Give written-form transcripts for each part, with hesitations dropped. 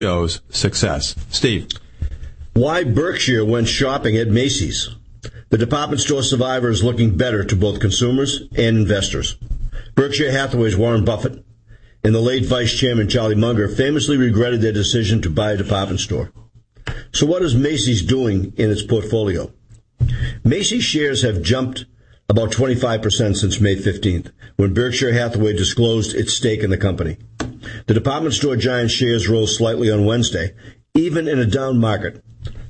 Shows success. Steve. Why Berkshire went shopping at Macy's. The department store survivor is looking better to both consumers and investors. Berkshire Hathaway's Warren Buffett and the late Vice Chairman Charlie Munger famously regretted their decision to buy a department store. So what is Macy's doing in its portfolio? Macy's shares have jumped about 25% since May 15th, when Berkshire Hathaway disclosed its stake in the company. The department store giant shares rose slightly on Wednesday, even in a down market,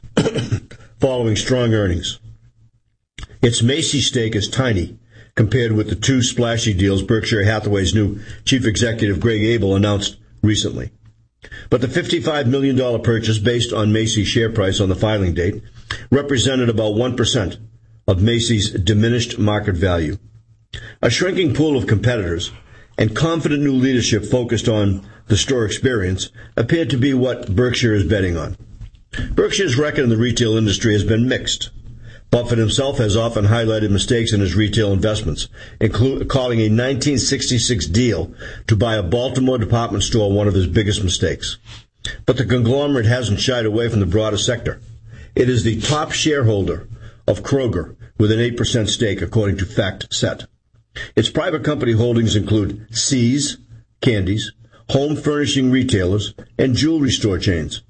following strong earnings. Its Macy's stake is tiny compared with the two splashy deals Berkshire Hathaway's new chief executive Greg Abel announced recently. But the $55 million purchase, based on Macy's share price on the filing date, represented about 1% of Macy's diminished market value. A shrinking pool of competitors and confident new leadership focused on the store experience appeared to be what Berkshire is betting on. Berkshire's record in the retail industry has been mixed. Buffett himself has often highlighted mistakes in his retail investments, calling a 1966 deal to buy a Baltimore department store one of his biggest mistakes. But the conglomerate hasn't shied away from the broader sector. It is the top shareholder of Kroger with an 8% stake, according to FactSet. Its private company holdings include See's, Candies, home furnishing retailers, and jewelry store chains.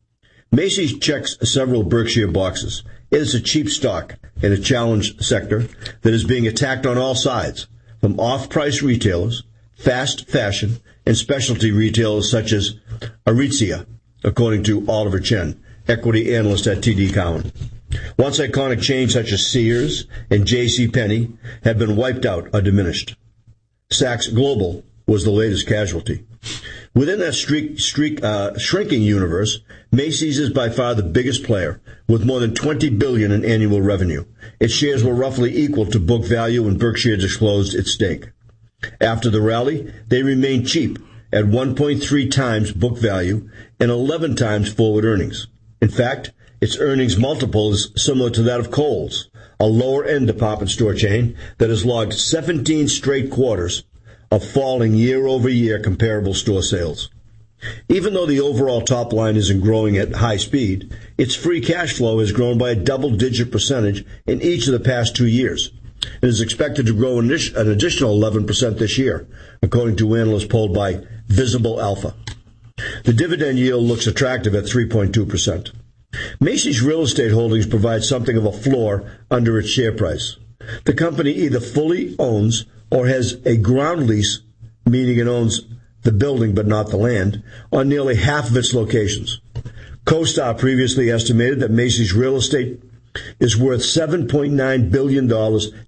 Macy's checks several Berkshire boxes. It is a cheap stock in a challenged sector that is being attacked on all sides, from off-price retailers, fast fashion, and specialty retailers such as Aritzia, according to Oliver Chen, equity analyst at TD Cowen. Once iconic chains such as Sears and J.C. Penney have been wiped out or diminished. Saks Global was the latest casualty. Within that shrinking universe, Macy's is by far the biggest player, with more than $20 billion in annual revenue. Its shares were roughly equal to book value when Berkshire disclosed its stake. After the rally, they remained cheap at 1.3 times book value and 11 times forward earnings. In fact, its earnings multiple is similar to that of Kohl's, a lower-end department store chain that has logged 17 straight quarters of falling year-over-year comparable store sales. Even though the overall top line isn't growing at high speed, its free cash flow has grown by a double-digit percentage in each of the past 2 years. It is expected to grow an additional 11% this year, according to analysts polled by Visible Alpha. The dividend yield looks attractive at 3.2%. Macy's real estate holdings provide something of a floor under its share price. The company either fully owns or has a ground lease, meaning it owns the building but not the land, on nearly half of its locations. CoStar previously estimated that Macy's real estate is worth $7.9 billion to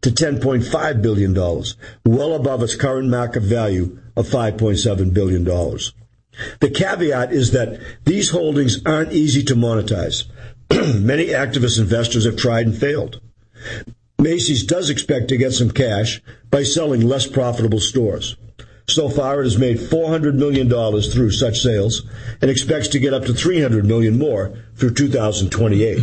$10.5 billion, well above its current market value of $5.7 billion. The caveat is that these holdings aren't easy to monetize. Many activist investors have tried and failed. Macy's does expect to get some cash by selling less profitable stores. So far, it has made $400 million through such sales and expects to get up to $300 million more through 2028.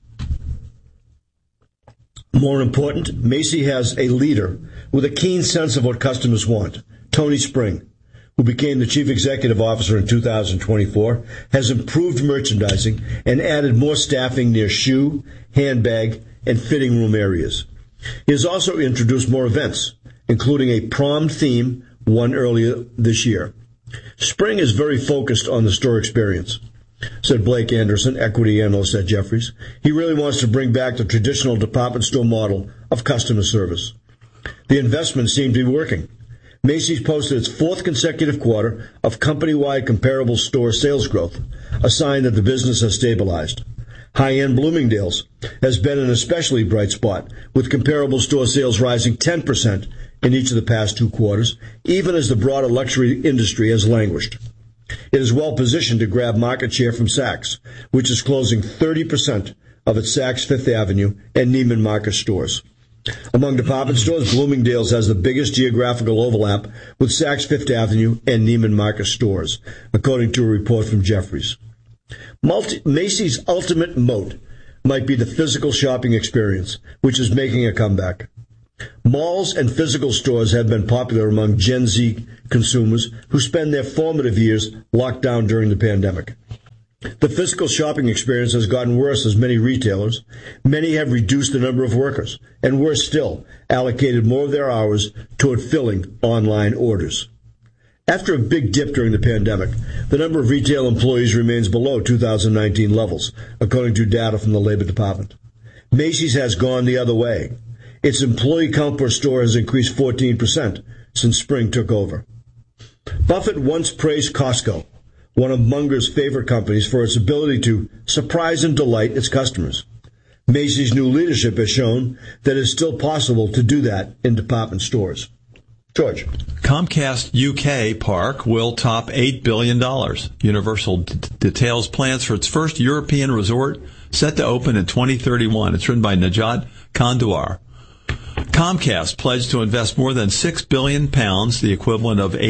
More important, Macy has a leader with a keen sense of what customers want. Tony Spring, who became the chief executive officer in 2024, has improved merchandising and added more staffing near shoe, handbag, and fitting room areas. He has also introduced more events, including a prom theme, one earlier this year. Spring is very focused on the store experience, said Blake Anderson, equity analyst at Jefferies. He really wants to bring back the traditional department store model of customer service. The investment seemed to be working. Macy's posted its fourth consecutive quarter of company-wide comparable store sales growth, a sign that the business has stabilized. High-end Bloomingdale's has been an especially bright spot, with comparable store sales rising 10% in each of the past 2 quarters, even as the broader luxury industry has languished. It is well positioned to grab market share from Saks, which is closing 30% of its Saks Fifth Avenue and Neiman Marcus stores. Among department stores, Bloomingdale's has the biggest geographical overlap with Saks Fifth Avenue and Neiman Marcus stores, according to a report from Jefferies. Macy's ultimate moat might be the physical shopping experience, which is making a comeback. Malls and physical stores have been popular among Gen Z consumers who spend their formative years locked down during the pandemic. The physical shopping experience has gotten worse as many retailers. Many have reduced the number of workers, and worse still, allocated more of their hours toward filling online orders. After a big dip during the pandemic, the number of retail employees remains below 2019 levels, according to data from the Labor Department. Macy's has gone the other way. Its employee count per store has increased 14% since Spring took over. Buffett once praised Costco, one of Munger's favorite companies, for its ability to surprise and delight its customers. Macy's new leadership has shown that it's still possible to do that in department stores. George. Comcast UK Park will top $8 billion. Universal details plans for its first European resort set to open in 2031. It's written by Najat Kandawar. Comcast pledged to invest more than £6 billion, the equivalent of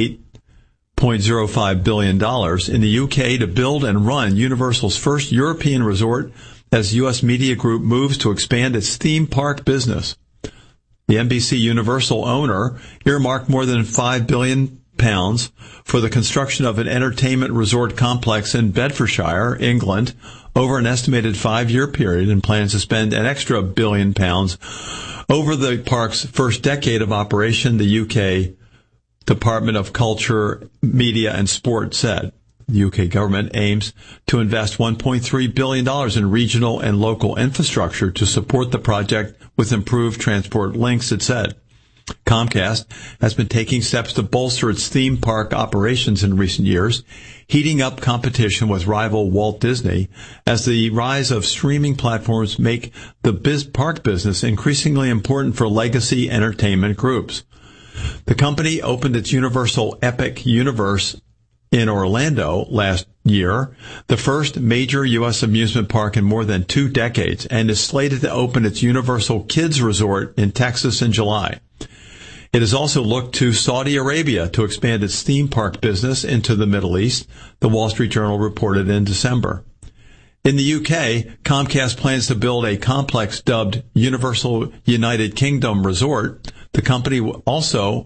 $8.05 billion, in the UK to build and run Universal's first European resort as US Media Group moves to expand its theme park business. The NBC Universal owner earmarked more than £5 billion for the construction of an entertainment resort complex in Bedfordshire, England, over an estimated 5-year period, and plans to spend an extra £1 billion over the park's first decade of operation, the UK Department of Culture, Media and Sport said. The UK government aims to invest $1.3 billion in regional and local infrastructure to support the project with improved transport links, it said. Comcast has been taking steps to bolster its theme park operations in recent years, heating up competition with rival Walt Disney as the rise of streaming platforms make the park business increasingly important for legacy entertainment groups. The company opened its Universal Epic Universe in Orlando last year, the first major U.S. amusement park in more than 2 decades, and is slated to open its Universal Kids Resort in Texas in July. It has also looked to Saudi Arabia to expand its theme park business into the Middle East, the Wall Street Journal reported in December. In the UK, Comcast plans to build a complex dubbed Universal United Kingdom Resort. The company which also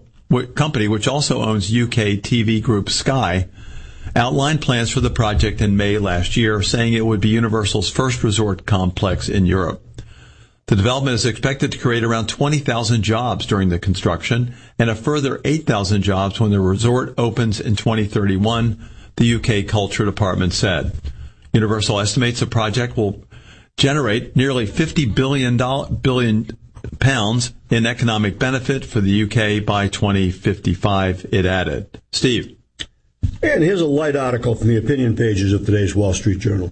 owns UK TV group Sky, outlined plans for the project in May last year, saying it would be Universal's first resort complex in Europe. The development is expected to create around 20,000 jobs during the construction and a further 8,000 jobs when the resort opens in 2031, the UK Culture Department said. Universal estimates the project will generate nearly £50 billion in economic benefit for the UK by 2055, it added. Steve. And here's a light article from the opinion pages of today's Wall Street Journal.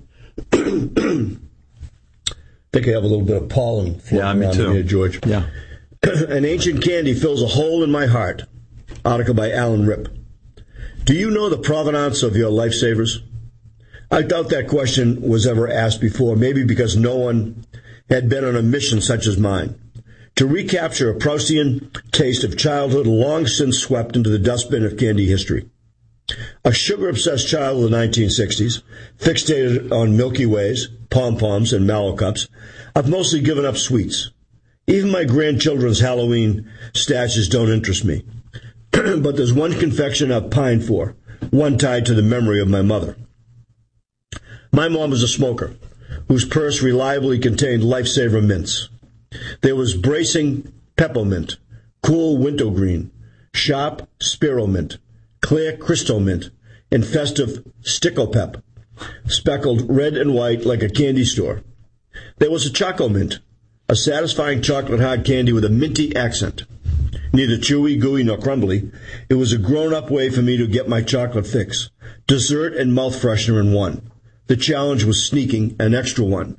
I think I have a little bit of pollen floating around here, George. Yeah. An ancient candy fills a hole in my heart. Article by Alan Ripp. Do you know the provenance of your lifesavers? I doubt that question was ever asked before, maybe because no one had been on a mission such as mine. To recapture a Proustian taste of childhood long since swept into the dustbin of candy history. A sugar-obsessed child of the 1960s, fixated on Milky Ways, pom-poms, and mallow cups, I've mostly given up sweets. Even my grandchildren's Halloween stashes don't interest me. But there's one confection I've pined for, one tied to the memory of my mother. My mom was a smoker, whose purse reliably contained Lifesaver mints. There was bracing peppermint, cool wintergreen, sharp spearmint, clear crystal mint, and festive stickopep, speckled red and white like a candy store. There was a choco mint, a satisfying chocolate hard candy with a minty accent. Neither chewy, gooey, nor crumbly, it was a grown-up way for me to get my chocolate fix. Dessert and mouth freshener in one. The challenge was sneaking an extra one.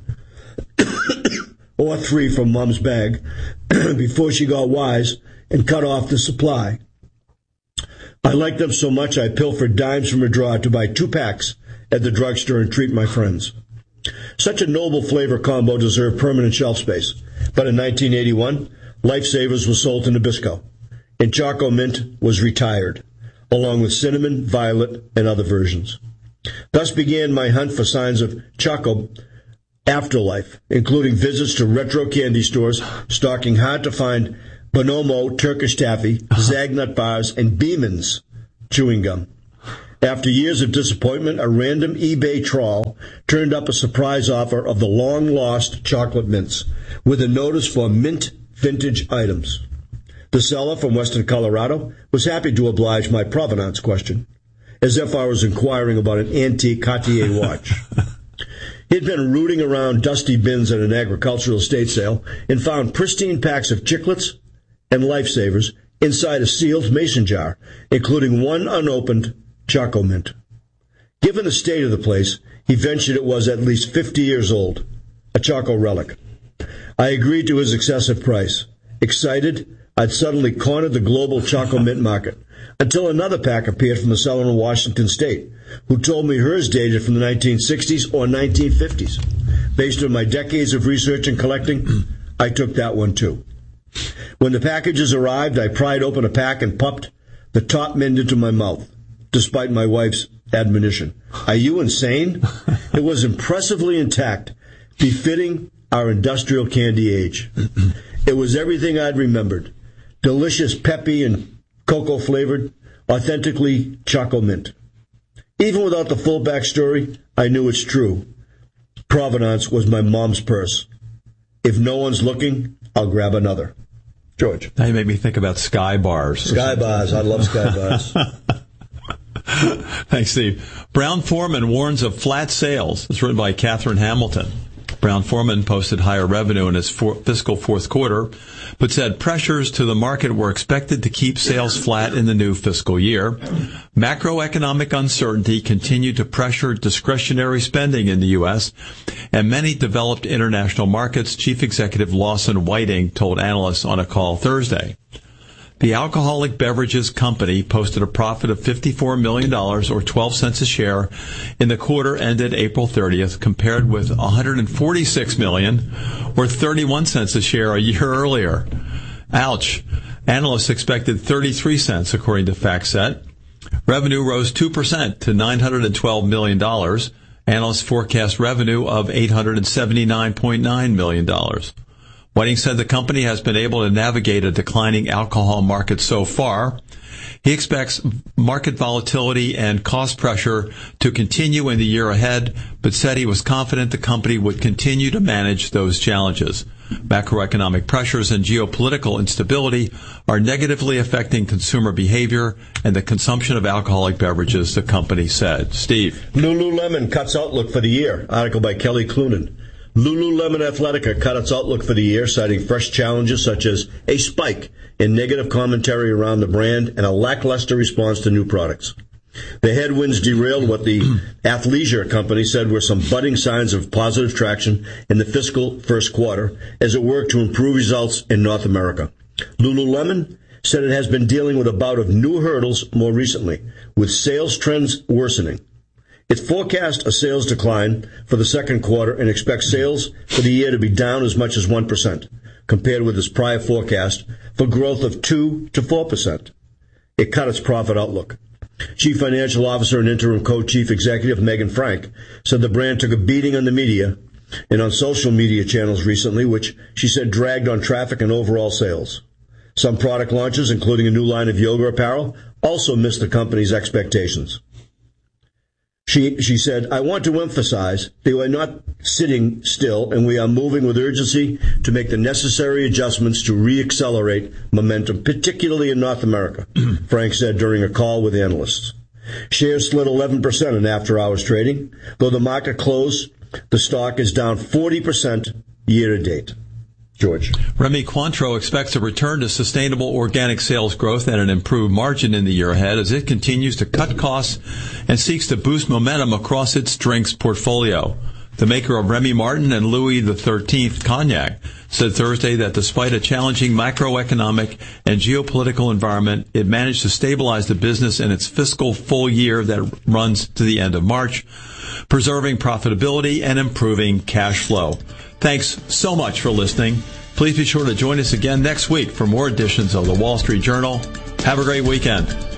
Or 3 from Mom's bag before she got wise and cut off the supply. I liked them so much I pilfered dimes from a drawer to buy 2 packs at the drugstore and treat my friends. Such a noble flavor combo deserved permanent shelf space. But in 1981, Lifesavers was sold to Nabisco, and Choco Mint was retired, along with cinnamon, violet, and other versions. Thus began my hunt for signs of Choco afterlife, including visits to retro candy stores stocking hard-to-find Bonomo Turkish taffy, Zagnut bars, and Beeman's chewing gum. After years of disappointment, a random eBay trawl turned up a surprise offer of the long-lost chocolate mints with a notice for mint vintage items. The seller from Western Colorado was happy to oblige my provenance question, as if I was inquiring about an antique Cartier watch. He'd been rooting around dusty bins at an agricultural estate sale and found pristine packs of Chiclets and Lifesavers inside a sealed mason jar, including one unopened Choco Mint. Given the state of the place, he ventured it was at least 50 years old, a Choco relic. I agreed to his excessive price. Excited, I'd suddenly cornered the global Choco Mint market, until another pack appeared from the seller in Washington State, who told me hers dated from the 1960s or 1950s. Based on my decades of research and collecting, I took that one too. When the packages arrived, I pried open a pack and popped the top mint into my mouth, despite my wife's admonition. Are you insane? It was impressively intact, befitting our industrial candy age. It was everything I'd remembered. Delicious, peppy, and cocoa-flavored, authentically Choco Mint. Even without the full backstory, I knew it's true. Provenance was my mom's purse. If no one's looking, I'll grab another. George. Now you make me think about Sky Bars. Sky Bars. I love Sky Bars. Thanks, Steve. Brown-Forman warns of flat sales. It's written by Catherine Hamilton. Brown-Forman posted higher revenue in its fiscal fourth quarter, but said pressures to the market were expected to keep sales flat in the new fiscal year. Macroeconomic uncertainty continued to pressure discretionary spending in the U.S., and many developed international markets, Chief Executive Lawson Whiting told analysts on a call Thursday. The alcoholic beverages company posted a profit of $54 million, or 12 cents a share, in the quarter ended April 30th, compared with $146 million, or 31 cents a share a year earlier. Ouch. Analysts expected 33 cents, according to FactSet. Revenue rose 2% to $912 million. Analysts forecast revenue of $879.9 million. Whiting said the company has been able to navigate a declining alcohol market so far. He expects market volatility and cost pressure to continue in the year ahead, but said he was confident the company would continue to manage those challenges. Macroeconomic pressures and geopolitical instability are negatively affecting consumer behavior and the consumption of alcoholic beverages, the company said. Steve. Lululemon cuts outlook for the year. Article by Kelly Clunan. Lululemon Athletica cut its outlook for the year, citing fresh challenges such as a spike in negative commentary around the brand and a lackluster response to new products. The headwinds derailed what the athleisure company said were some budding signs of positive traction in the fiscal first quarter as it worked to improve results in North America. Lululemon said it has been dealing with a bout of new hurdles more recently, with sales trends worsening. It forecast a sales decline for the second quarter and expects sales for the year to be down as much as 1%, compared with its prior forecast for growth of 2 to 4%. It cut its profit outlook. Chief Financial Officer and Interim Co-Chief Executive Megan Frank said the brand took a beating on the media and on social media channels recently, which she said dragged on traffic and overall sales. Some product launches, including a new line of yoga apparel, also missed the company's expectations. She said, I want to emphasize that we are not sitting still and we are moving with urgency to make the necessary adjustments to re-accelerate momentum, particularly in North America, Frank said during a call with analysts. Shares slid 11% in after-hours trading. Though the market closed, the stock is down 40% year-to-date. George. Remy Cointreau expects a return to sustainable organic sales growth and an improved margin in the year ahead as it continues to cut costs and seeks to boost momentum across its drinks portfolio. The maker of Remy Martin and Louis XIII Cognac said Thursday that despite a challenging macroeconomic and geopolitical environment, it managed to stabilize the business in its fiscal full year that runs to the end of March, preserving profitability and improving cash flow. Thanks so much for listening. Please be sure to join us again next week for more editions of the Wall Street Journal. Have a great weekend.